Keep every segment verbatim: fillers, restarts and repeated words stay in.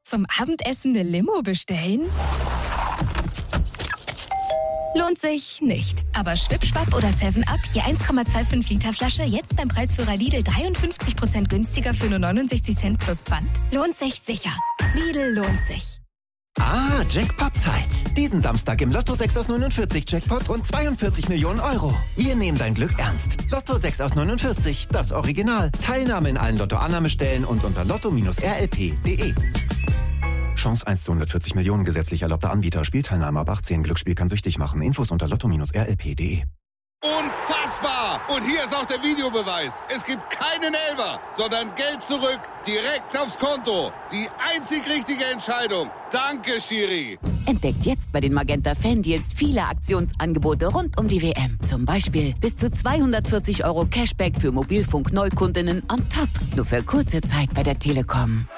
Zum Abendessen eine Limo bestellen? Lohnt sich nicht. Aber Schwipschwapp oder seven up, je eins Komma fünfundzwanzig Liter Flasche, jetzt beim Preisführer Lidl dreiundfünfzig Prozent günstiger für nur neunundsechzig Cent plus Pfand. Lohnt sich sicher. Lidl lohnt sich. Ah, Jackpot-Zeit. Diesen Samstag im Lotto sechs aus neunundvierzig Jackpot und zweiundvierzig Millionen Euro. Wir nehmen dein Glück ernst. Lotto sechs aus neunundvierzig, das Original. Teilnahme in allen Lotto-Annahmestellen und unter lotto Bindestrich r l p punkt d e. Chance eins zu hundertvierzig Millionen, gesetzlich erlaubter Anbieter. Spielteilnahme ab achtzehn. Glücksspiel kann süchtig machen. Infos unter lotto Bindestrich r l p punkt d e. Unfassbar! Und hier ist auch der Videobeweis. Es gibt keinen Elfer, sondern Geld zurück, direkt aufs Konto. Die einzig richtige Entscheidung. Danke, Schiri. Entdeckt jetzt bei den Magenta Fan Deals viele Aktionsangebote rund um die W M. Zum Beispiel bis zu zweihundertvierzig Euro Cashback für Mobilfunk-Neukundinnen on top. Nur für kurze Zeit bei der Telekom.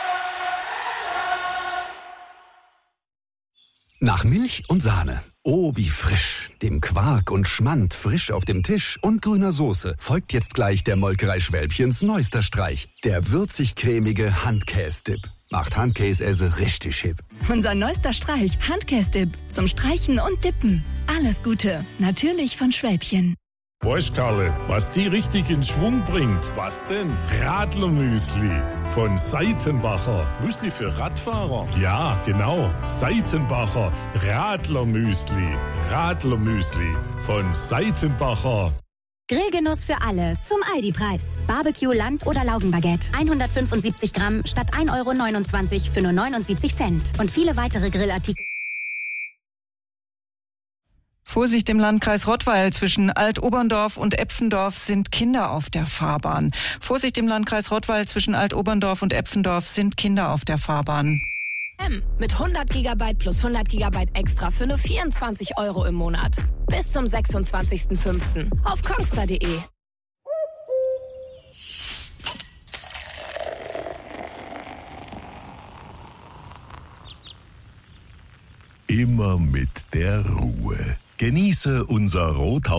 Nach Milch und Sahne. Oh, wie frisch. Dem Quark und Schmand frisch auf dem Tisch und grüner Soße folgt jetzt gleich der Molkerei Schwälbchens neuester Streich. Der würzig-cremige Handkäse-Dip. Macht Handkäse richtig hip. Unser neuester Streich, Handkäse-Dip. Zum Streichen und Dippen. Alles Gute. Natürlich von Schwälbchen. Weißt, Karle, was die richtig in Schwung bringt? Was denn? Radlermüsli von Seitenbacher. Müsli für Radfahrer? Ja, genau. Seitenbacher Radlermüsli. Radlermüsli von Seitenbacher. Grillgenuss für alle zum Aldi-Preis. Barbecue, Land- oder Laugenbaguette. hundertfünfundsiebzig Gramm statt ein Euro neunundzwanzig für nur neunundsiebzig Cent. Und viele weitere Grillartikel. Vorsicht im Landkreis Rottweil, zwischen Alt-Oberndorf und Epfendorf sind Kinder auf der Fahrbahn. Vorsicht im Landkreis Rottweil, zwischen Alt-Oberndorf und Epfendorf sind Kinder auf der Fahrbahn. M mit hundert Gigabyte plus hundert Gigabyte extra für nur vierundzwanzig Euro im Monat. Bis zum sechsundzwanzigsten fünften auf kongstar punkt de. Immer mit der Ruhe. Genieße unser Rothaus.